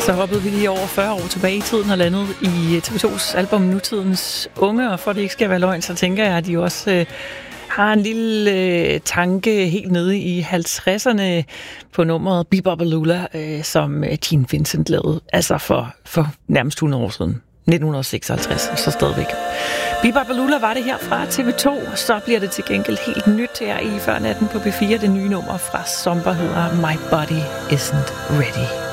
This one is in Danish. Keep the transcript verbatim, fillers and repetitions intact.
Så hoppede vi lige over fyrre år tilbage i tiden og landet i T V to's album Nutidens Unge, og for det ikke skal være løgn, så tænker jeg, at de også øh, har en lille øh, tanke helt nede i halvtredserne på nummeret Bebopalula, øh, som Gene Vincent lavede, altså for, for nærmest hundrede år siden. nitten seksoghalvtreds, så stadigvæk. Bebopalula var det her fra T V to, så bliver det til gengæld helt nyt her i Før Natten på P fire. Det nye nummer fra Zomba hedder My Body Isn't Ready.